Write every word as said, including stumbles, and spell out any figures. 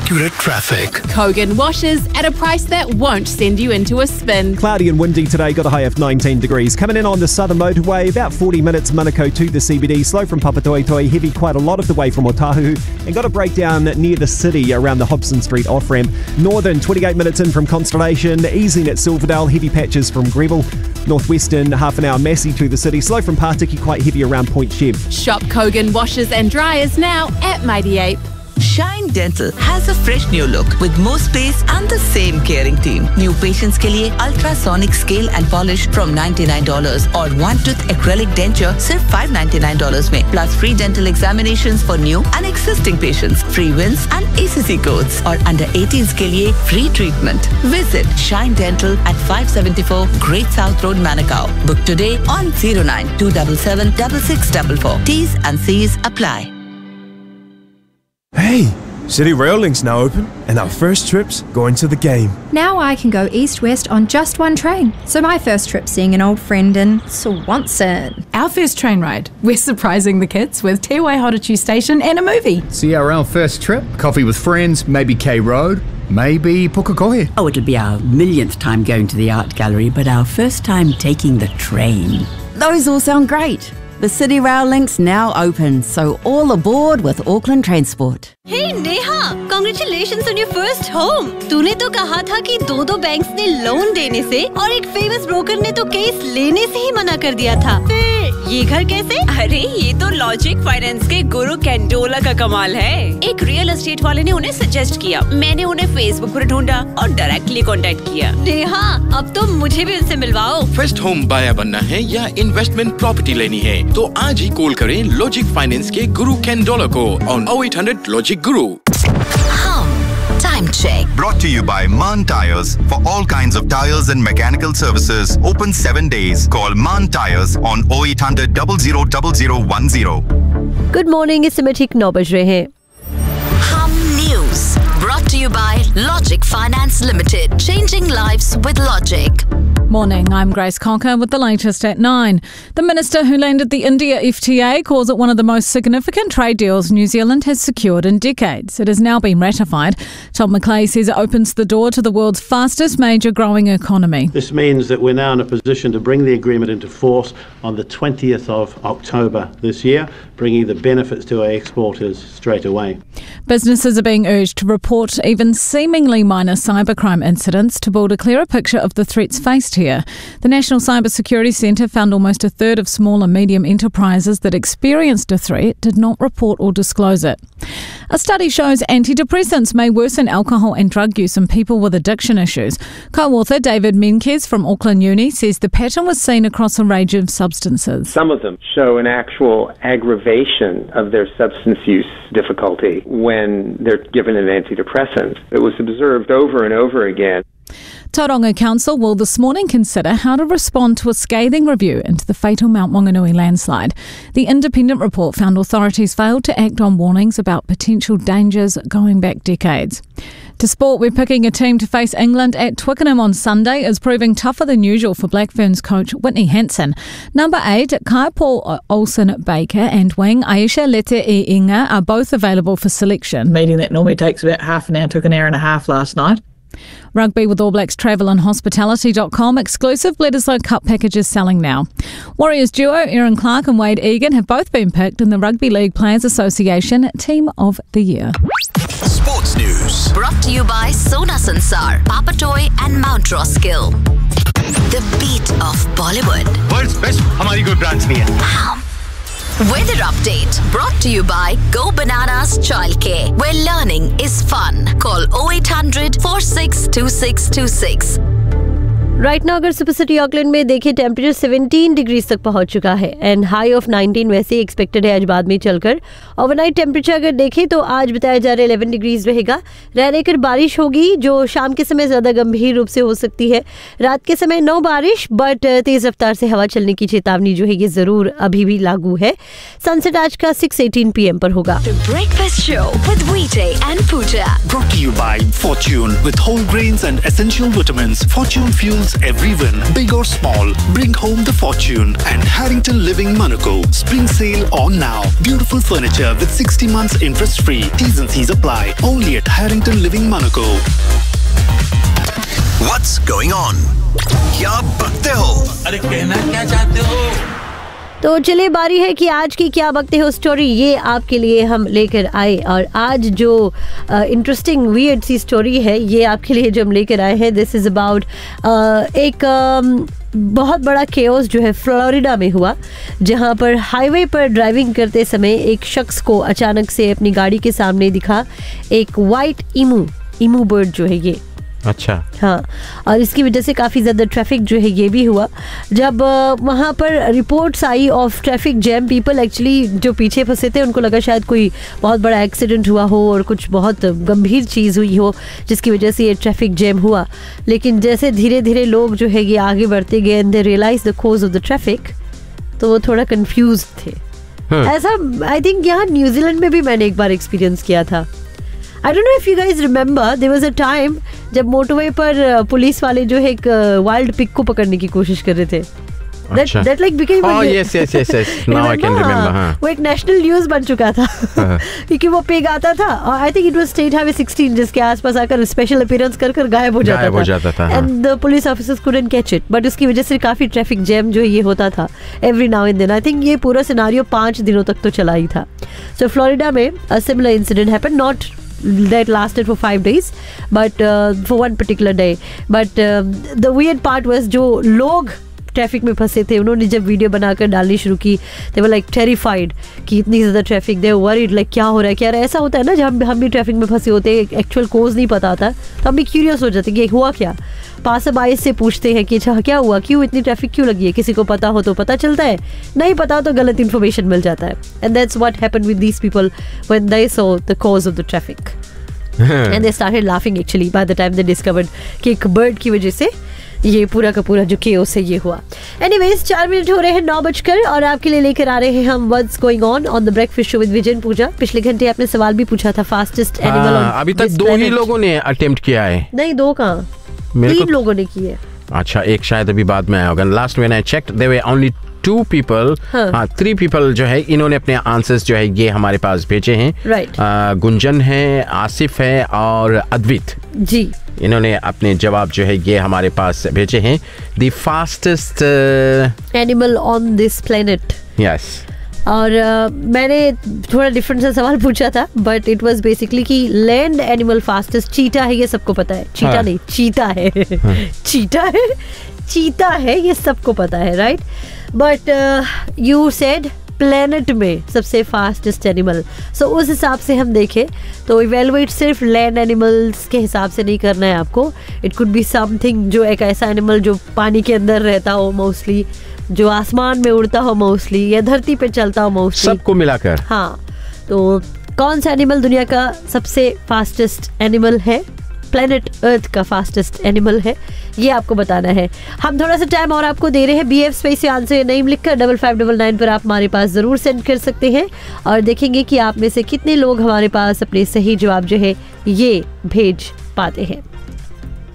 accurate traffic. Kogan washes at a price that won't send you into a spin. Cloudy and windy today, got a high of nineteen degrees. Coming in on the southern motorway, about forty minutes Manukau to the C B D. Slow from Papatoetoe, heavy quite a lot of the way from Otahu. And got a breakdown near the city around the Hobson Street off-ramp. Northern, twenty-eight minutes in from Constellation. Easing at Silverdale, heavy patches from Greville. Northwestern, half an hour Massey to the city. Slow from Partiki, quite heavy around Point Chev. Shop Kogan washers and dryers now at Mighty Ape. Shine Dental has a fresh new look with more space and the same caring team. New patients के लिए ultrasonic scale and polish from ninety-nine dollars और one tooth acrylic denture सिर्फ five ninety-nine dollars में. Plus free dental examinations for new and existing patients, free wins and A C C codes और under eighteens के लिए free treatment. Visit Shine Dental at five seventy-four Great South Road, Manukau. Book today on zero nine two seven seven six six four four. T's and C's apply. Hey, City Rail Link's now open, and our first trip's going to the game. Now I can go east-west on just one train. So my first trip seeing an old friend in Swanson. Our first train ride, we're surprising the kids with Te Waihotachu Station and a movie. C R L first trip, coffee with friends, maybe K Road, maybe Pukekohe. Oh, it'll be our millionth time going to the art gallery, but our first time taking the train. Those all sound great. The City Rail Link's now open, so all aboard with Auckland Transport. Hey Neha, congratulations on your first home. तूने तो कहा था कि दो दो banks ने loan देने से और एक फेमस ब्रोकर ने तो केस लेने से ही मना कर दिया था। फिर ये घर कैसे? अरे ये तो लॉजिक फाइनेंस के गुरु कैंडोला का कमाल है। एक रियल एस्टेट वाले ने उन्हें सजेस्ट किया, मैंने उन्हें फेसबुक पर ढूंढा और डायरेक्टली कांटेक्ट किया। नेहा, अब तो मुझे भी उनसे मिलवाओ। फर्स्ट होम बायर बनना है या इन्वेस्टमेंट प्रॉपर्टी लेनी है तो आज ही कॉल करें लॉजिक फाइनेंस के गुरु कैंडोला को on oh eight hundred logic Guru. Hum Time Check. Brought to you by Maan Tires. For all kinds of tires and mechanical services, open seven days. Call Maan Tires on oh eight hundred zero zero zero zero one zero. Good morning, इस समय ठीक नौ बज रहे हैं। Hum News. Brought to you by Logic Finance Limited. Changing lives with Logic. Morning, I'm Grace Cocker with the latest at nine. The minister who landed the India F T A calls it one of the most significant trade deals New Zealand has secured in decades. It has now been ratified. Todd McClay says it opens the door to the world's fastest major growing economy. This means that we're now in a position to bring the agreement into force on the twentieth of October this year, bringing the benefits to our exporters straight away. Businesses are being urged to report even seemingly minor cybercrime incidents to build a clearer picture of the threats faced here. The National Cyber Security Centre found almost a third of small and medium enterprises that experienced a threat did not report or disclose it. A study shows antidepressants may worsen alcohol and drug use in people with addiction issues. Co-author David Menkes from Auckland Uni says the pattern was seen across a range of substances. Some of them show an actual aggravation of their substance use difficulty when they're given an antidepressant. It was observed over and over again. Tauranga Council will this morning consider how to respond to a scathing review into the fatal Mount Wanganui landslide. The independent report found authorities failed to act on warnings about potential dangers going back decades. To sport, we're picking a team to face England at Twickenham on Sunday is proving tougher than usual for Black Ferns coach Whitney Hansen. Number eight, Kai Paul Olsen-Baker and wing Aisha Lete-e-Inga are both available for selection. Meeting that normally takes about half an hour took an hour and a half last night. Rugby with All Blacks travel on hospitality dot com. Exclusive Bledisloe Cup packages selling now. Warriors duo Erin Clark and Wade Egan have both been picked in the Rugby League Players Association Team of the Year. Sports News. Brought to you by Sona Sansar, Papatoy and Mount Roskill. The beat of Bollywood. World's best हमारी कोई branch नहीं है. Hum. Weather update brought to you by Go Bananas Childcare, where learning is fun. Call oh eight hundred four six two six two six. Right now अगर super city Auckland में देखें temperature seventeen degrees तक पहुंच चुका है and high of nineteen वैसे ही expected है आज बाद में चलकर। ओवरनाइट टेम्परेचर अगर देखें तो आज बताया जा रहा है इलेवन डिग्रीज रहेगा। रह रहकर बारिश होगी जो शाम के समय ज़्यादा गंभीर रूप से हो सकती है। रात के समय नो बारिश बट तेज़ रफ्तार से हवा चलने की चेतावनी जो है ये ज़रूर अभी भी लागू है। सनसेट आज का सिक्स एटीन पी एम पर होगा। Breakfast show with VJ and Puja. Brought to you by Fortune with whole grains and essential vitamins. Fortune fuels Celebrations every win, big or small. Bring home the fortune. And Harrington Living Monaco. Spring sale on now. Beautiful furniture with sixty months interest free. T's and C's apply. Only at Harrington Living Monaco. What's going on? क्या बकते हो? अरे कहना क्या चाहते हो? तो चलिए बारी है कि आज की क्या बकते हो स्टोरी, ये आपके लिए हम लेकर आए। और आज जो इंटरेस्टिंग वियर्ड सी स्टोरी है ये आपके लिए जो हम लेकर आए हैं, दिस इज़ अबाउट एक uh, बहुत बड़ा केओस जो है फ्लोरिडा में हुआ, जहां पर हाईवे पर ड्राइविंग करते समय एक शख्स को अचानक से अपनी गाड़ी के सामने दिखा एक वाइट इमू इमू बर्ड जो है ये। अच्छा। हाँ, और इसकी वजह से काफ़ी ज़्यादा ट्रैफिक जो है ये भी हुआ। जब वहाँ पर reports I of traffic jam, people actually जो पीछे फंसे थे उनको लगा शायद कोई बहुत बड़ा एक्सीडेंट हुआ हो और कुछ बहुत गंभीर चीज़ हुई हो जिसकी वजह से ये ट्रैफिक जैम हुआ। लेकिन जैसे धीरे धीरे लोग जो है ये आगे बढ़ते गए and they realise the cause of the traffic, तो वो थोड़ा कन्फ्यूज थे। ऐसा आई थिंक यहाँ न्यूजीलैंड में भी मैंने एक बार एक्सपीरियंस किया था। I don't know if you guys remember, there was a time जब मोटरवे पर पुलिस वाले जो है एक वाइल्ड पिग को पकड़ने की कोशिश कर रहे थे। That, that like became oh, yes, yes, yes, yes. Now I can remember. हाँ. वो एक नेशनल न्यूज बन चुका था क्योंकि वो पिग आता था और I think it was state highway sixteen जिसके आसपास आकर स्पेशल अपीयरेंस कर कर गायब हो जाता गायब था, हो जाता था and the police officers couldn't catch it, but उसकी वजह से काफी ट्रैफिक जैम जो ये होता था every now and then. I think ये पूरा सिनारियो पांच दिनों तक तो चला ही था। सो फ्लोरिडा में a similar incident happened, not that lasted for five days but uh, for one particular day, but uh, the weird part was जो लोग ट्रैफिक में फंसे थे उन्होंने जब वीडियो बनाकर डालनी शुरू की, they were like terrified कि इतनी ज़्यादा traffic, they were worried like क्या हो रहा है क्या रहा है। ऐसा होता है ना जब हम भी ट्रैफिक में फंसे होते हैं, एक्चुअल कोज नहीं पता था तो हम भी क्यूरियस हो जाते हैं कि हुआ क्या। पास बाई से पूछते हैं कि अच्छा क्या हुआ, क्यों इतनी ट्रैफिक क्यों लगी है, किसी को पता हो तो पता चलता है, नहीं पता तो गलत इन्फॉर्मेशन मिल जाता है। And that's what happened with these people when they saw the cause of the traffic and they started laughing actually by the time they discovered कि एक बर्ड की वजह से ये पूरा का पूरा जो केओस है ये हुआ। एनीवेज, चार मिनट हो रहे हैं नौ बजकर और आपके लिए लेकर आ रहे हैं हम what's going on on the breakfast show with vision पूजा। पिछले घंटे आपने सवाल भी पूछा था फास्टेस्ट एनिमल ऑन अभी तक दो ही लोगों ने अटेम्प्ट किया है। नहीं, दो कहाँ, तीन लोगों ने की है। अच्छा, एक शायद अभी बाद में आया होगा। Last when I checked there were only to people, हाँ थ्री पीपल जो है इन्होंने अपने आंसर्स जो है ये हमारे पास भेजे हैं। राइट, गुंजन है, आसिफ है और अद्वित जी, इन्होंने अपने जवाब जो है ये हमारे पास भेजे हैं। The fastest animal on this planet. Yes, और uh, मैंने थोड़ा डिफरेंट सा सवाल पूछा था बट इट वाज बेसिकली कि लैंड एनिमल फास्टेस्ट चीता है, ये सबको पता है। चीता हाँ. नहीं, चीता है चीता है चीता है ये सबको पता है, right. But you said planet में सबसे फास्टेस्ट एनिमल, सो उस हिसाब से हम देखें तो इवेलुएट सिर्फ लैंड एनिमल्स के हिसाब से नहीं करना है आपको। इट कुड बी समथिंग जो एक ऐसा एनिमल जो पानी के अंदर रहता हो मोस्टली, जो आसमान में उड़ता हो मोस्टली, या धरती पे चलता हो मोस्टली, सबको मिलाकर। हाँ, तो कौन सा एनिमल दुनिया का सबसे फास्टेस्ट एनिमल है, प्लेनेट अर्थ का फास्टेस्ट एनिमल है, ये आपको बताना है। हम थोड़ा सा टाइम और आपको दे रहे हैं। बी एफ स्पेस से आंसर या नेम लिखकर डबल फाइव डबल नाइन पर आप हमारे पास ज़रूर सेंड कर सकते हैं और देखेंगे कि आप में से कितने लोग हमारे पास अपने सही जवाब जो है ये भेज पाते हैं।